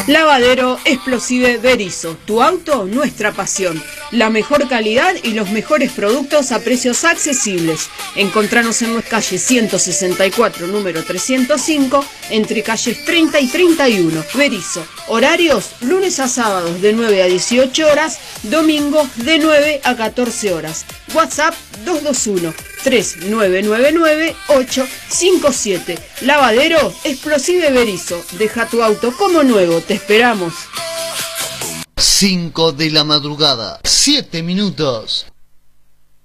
Lavadero Explosive Berisso, tu auto, nuestra pasión. La mejor calidad y los mejores productos a precios accesibles. Encontranos en nuestra calle 164, número 305, entre calles 30 y 31. Berisso. Horarios, lunes a sábados de 9 a 18 horas, domingos de 9 a 14 horas. WhatsApp 221-3999-857. Lavadero Explosive Berisso. Deja tu auto como nuevo, te esperamos. 5 de la madrugada, 7 minutos.